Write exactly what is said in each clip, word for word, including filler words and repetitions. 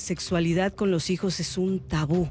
sexualidad con los hijos es un tabú.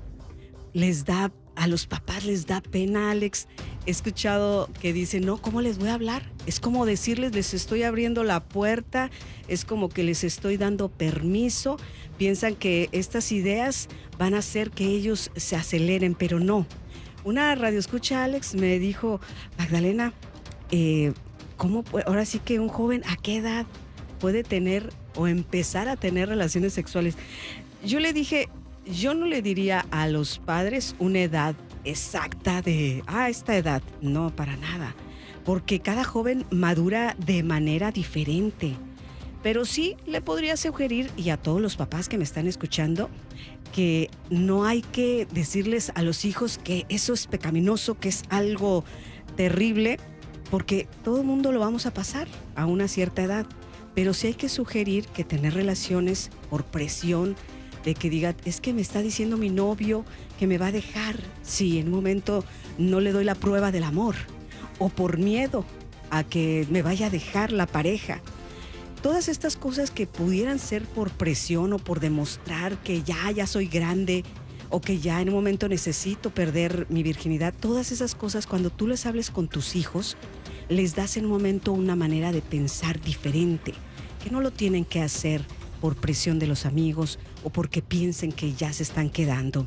Les da, a los papás les da pena, Alex. He escuchado que dicen, no, ¿cómo les voy a hablar? Es como decirles, les estoy abriendo la puerta, es como que les estoy dando permiso. Piensan que estas ideas van a hacer que ellos se aceleren, pero no. Una radioescucha, Alex, me dijo, Magdalena, eh, ¿cómo puede, ahora sí que un joven a qué edad puede tener o empezar a tener relaciones sexuales? Yo le dije, yo no le diría a los padres una edad exacta de, ah, esta edad. No, para nada. Porque cada joven madura de manera diferente. Pero sí le podría sugerir, y a todos los papás que me están escuchando, que no hay que decirles a los hijos que eso es pecaminoso, que es algo terrible, porque todo el mundo lo vamos a pasar a una cierta edad. Pero sí hay que sugerir que tener relaciones por presión, de que diga, es que me está diciendo mi novio que me va a dejar si en un momento no le doy la prueba del amor, o por miedo a que me vaya a dejar la pareja. Todas estas cosas que pudieran ser por presión o por demostrar que ya, ya soy grande, o que ya en un momento necesito perder mi virginidad, todas esas cosas, cuando tú les hables con tus hijos, les das en un momento una manera de pensar diferente, que no lo tienen que hacer por presión de los amigos o porque piensen que ya se están quedando.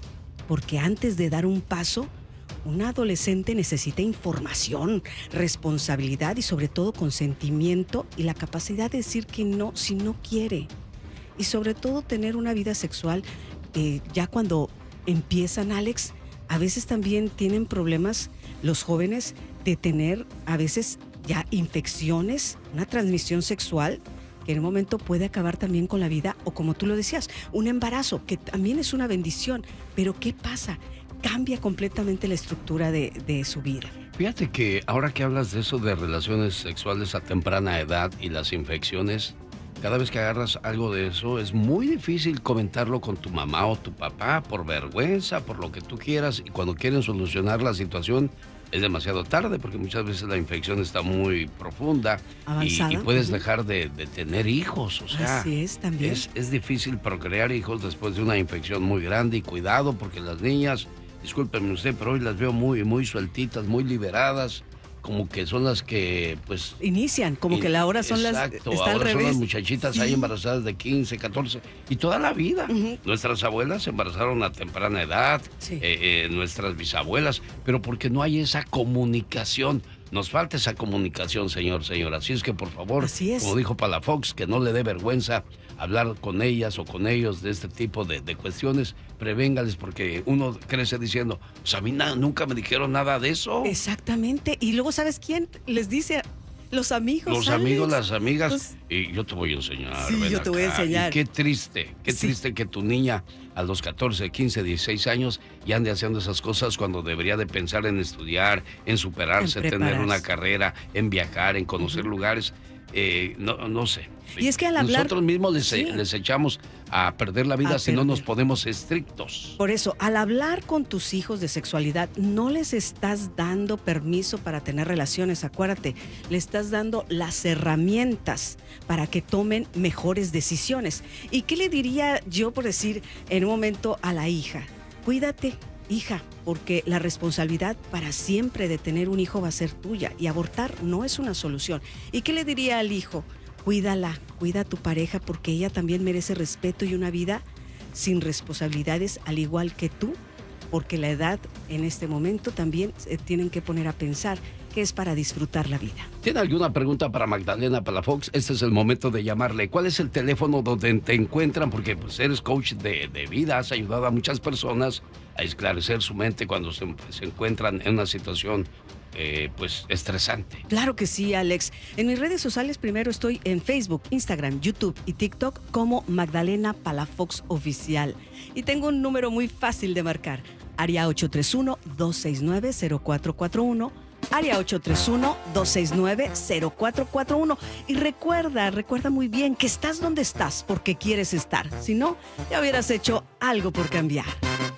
Porque antes de dar un paso, un adolescente necesita información, responsabilidad y sobre todo consentimiento y la capacidad de decir que no si no quiere. Y sobre todo tener una vida sexual, eh, ya cuando empiezan, Alex, a veces también tienen problemas los jóvenes de tener a veces ya infecciones, una transmisión sexual, que en un momento puede acabar también con la vida, o como tú lo decías, un embarazo, que también es una bendición, pero ¿qué pasa? Cambia completamente la estructura de, de su vida. Fíjate que ahora que hablas de eso de relaciones sexuales a temprana edad y las infecciones, cada vez que agarras algo de eso es muy difícil comentarlo con tu mamá o tu papá por vergüenza, por lo que tú quieras, y cuando quieren solucionar la situación es demasiado tarde porque muchas veces la infección está muy profunda y, y puedes dejar de, de tener hijos. O sea, así es, también. Es, es difícil procrear hijos después de una infección muy grande, y cuidado porque las niñas, discúlpenme usted, pero hoy las veo muy, muy sueltitas, muy liberadas, como que son las que, pues... Inician, como in, que ahora son exacto, las... Está ahora al revés. Son las muchachitas sí. ahí embarazadas de quince, catorce, y toda la vida. Uh-huh. Nuestras abuelas se embarazaron a temprana edad, sí. eh, eh, nuestras bisabuelas, pero porque no hay esa comunicación. Nos falta esa comunicación, señor, señora. Así es que, por favor, Así es. como dijo Palafox, que no le dé vergüenza hablar con ellas o con ellos de este tipo de, de cuestiones. Prevéngales, porque uno crece diciendo, pues a mí na, nunca me dijeron nada de eso. Exactamente. Y luego, ¿sabes quién les dice? Los amigos. Los Alex. amigos, las amigas. Pues, y yo te voy a enseñar. Sí, ven yo acá. te voy a enseñar. Y qué triste, qué sí. triste que tu niña a los catorce, quince, dieciséis años ya ande haciendo esas cosas cuando debería de pensar en estudiar, en superarse, en tener una carrera, en viajar, en conocer uh-huh. lugares. Eh, no, no sé. Y es que al hablar... Nosotros mismos les, sí. les echamos a perder la vida a si perder. no nos ponemos estrictos. Por eso, al hablar con tus hijos de sexualidad, no les estás dando permiso para tener relaciones, acuérdate, le estás dando las herramientas para que tomen mejores decisiones. ¿Y qué le diría yo, por decir, en un momento a la hija? Cuídate, hija, porque la responsabilidad para siempre de tener un hijo va a ser tuya y abortar no es una solución. ¿Y qué le diría al hijo? Cuídala, cuida a tu pareja porque ella también merece respeto y una vida sin responsabilidades al igual que tú, porque la edad en este momento también se tienen que poner a pensar que es para disfrutar la vida. ¿Tiene alguna pregunta para Magdalena Palafox? Este es el momento de llamarle. ¿Cuál es el teléfono donde te encuentran? Porque pues eres coach de, de vida, has ayudado a muchas personas a esclarecer su mente cuando se, se encuentran en una situación eh, pues estresante. Claro que sí, Alex. En mis redes sociales primero estoy en Facebook, Instagram, YouTube y TikTok como Magdalena Palafox Oficial. Y tengo un número muy fácil de marcar, área ocho tres uno, dos seis nueve, cero cuatro cuatro uno, área ocho tres uno, dos seis nueve, cero cuatro cuatro uno. Y recuerda, recuerda muy bien que estás donde estás porque quieres estar. Si no, ya hubieras hecho algo por cambiar.